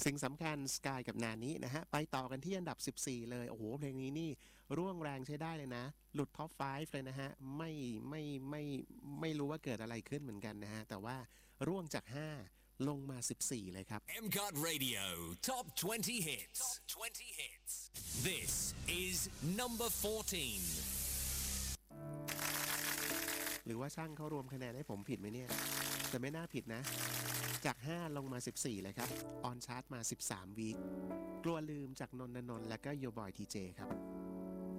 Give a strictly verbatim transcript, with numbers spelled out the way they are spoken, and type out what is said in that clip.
สิ่งสำคัญสกายกับนานี้นะฮะไปต่อกันที่อันดับสิบสี่เลยโอ้โหเพลงนี้นี่ร่วงแรงใช้ได้เลยนะหลุดท็อปห้าเลยนะฮะไม่ไม่ไม่ไม่รู้ว่าเกิดอะไรขึ้นเหมือนกันนะฮะแต่ว่าร่วงจากห้าลงมาสิบสี่เลยครับเอ็ม ซี โอ ที Radio Top twenty Hits Top twenty Hits This is number fourteen หรือว่าช่างเขารวมคะแนนให้ผมผิดไหมเนี่ยแต่ไม่น่าผิดนะจากห้าลงมาสิบสี่เลยครับออนชาร์ตมาสิบสามวีคกลัวลืมจากนนทนนท์และก็โยบอยทีเจครับ